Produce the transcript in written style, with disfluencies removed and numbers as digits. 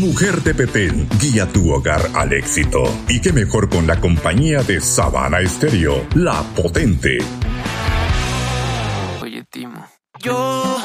Mujer de Petén, guía tu hogar al éxito. Y qué mejor con la compañía de Sabana Estéreo, la potente. Oye, Timo. Yo